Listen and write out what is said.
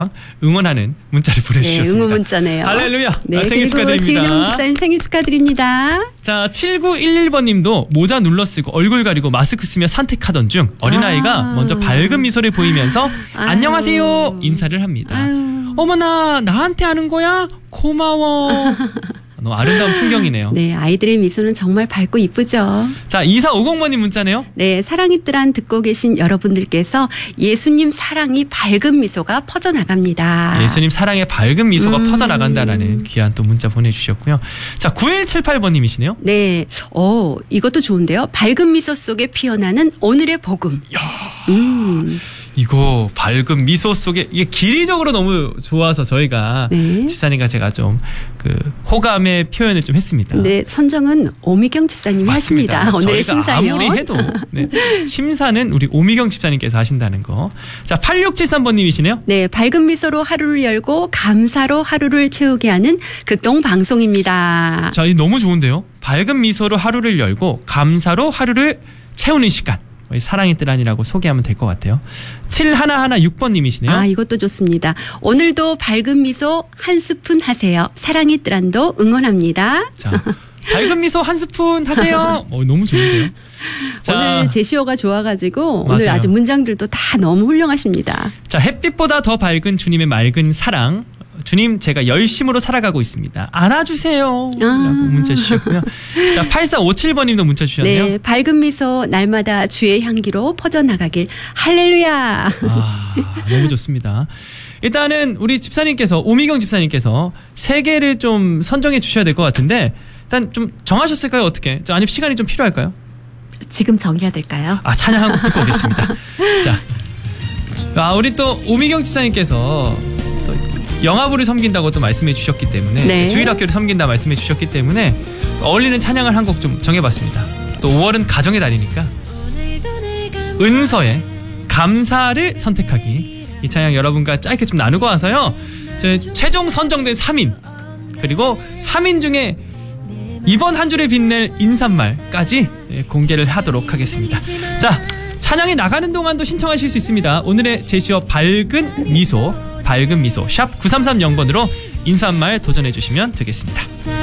응원하는 문자를 보내주셨습니다. 네, 응원 문자네요. 할렐루야. 네, 생일 축하드립니다. 지은영 집사님 생일 축하드립니다. 자, 7911번님도 모자 눌러쓰고 얼굴 가리고 마스크 쓰며 산책하던 중 어린아이가 먼저 밝은 미소를 보이면서 안녕하세요 인사를 합니다. 어머나 나한테 하는 거야? 고마워. 너무 아름다운 풍경이네요. 네, 아이들의 미소는 정말 밝고 이쁘죠. 자, 2450번님 문자네요. 네, 사랑의 뜰안 듣고 계신 여러분들께서 예수님 사랑이 밝은 미소가 퍼져나갑니다. 예수님 사랑의 밝은 미소가 퍼져나간다라는 귀한 또 문자 보내주셨고요. 자, 9178번님이시네요. 네, 이것도 좋은데요. 밝은 미소 속에 피어나는 오늘의 복음. 이거 밝은 미소 속에 이게 길이적으로 너무 좋아서 저희가 네. 집사님과 제가 좀 그 호감의 표현을 좀 했습니다. 네, 선정은 오미경 집사님이 맞습니다. 하십니다. 오늘의 저희가 심사요. 아무리 해도 네, 심사는 우리 오미경 집사님께서 하신다는 거. 자, 8673번님이시네요. 네, 밝은 미소로 하루를 열고 감사로 하루를 채우게 하는 극동 방송입니다. 자, 이 너무 좋은데요. 밝은 미소로 하루를 열고 감사로 하루를 채우는 시간. 사랑의 뜰안이라고 소개하면 될 것 같아요. 7116번님이시네요. 아, 이것도 좋습니다. 오늘도 밝은 미소 한 스푼 하세요. 사랑의 뜰안도 응원합니다. 자, 밝은 미소 한 스푼 하세요. 너무 좋은데요. 자, 오늘 제시어가 좋아가지고 맞아요. 오늘 아주 문장들도 다 너무 훌륭하십니다. 자, 햇빛보다 더 밝은 주님의 맑은 사랑. 주님, 제가 열심으로 살아가고 있습니다. 안아주세요. 라고 문자 주셨고요. 자, 8457번님도 문자 주셨네요. 네, 밝은 미소 날마다 주의 향기로 퍼져나가길 할렐루야. 아, 너무 좋습니다. 일단은 우리 집사님께서, 오미경 집사님께서 세 개를 좀 선정해 주셔야 될 것 같은데 일단 좀 정하셨을까요? 어떻게? 아니면 시간이 좀 필요할까요? 지금 정해야 될까요? 아, 찬양 한 곡 듣고 오겠습니다. 자, 우리 또 오미경 집사님께서 또 영화부를 섬긴다고 또 말씀해 주셨기 때문에 네. 주일학교를 섬긴다 말씀해 주셨기 때문에 어울리는 찬양을 한 곡 좀 정해봤습니다. 또 5월은 가정의 달이니까 은서의 감사를 선택하기. 이 찬양 여러분과 짧게 좀 나누고 와서요, 최종 선정된 3인 그리고 3인 중에 이번 한 주를 빛낼 인사말까지 공개를 하도록 하겠습니다. 자, 찬양이 나가는 동안도 신청하실 수 있습니다. 오늘의 제시어 밝은 미소 샵 9330번으로 인사말 도전해 주시면 되겠습니다.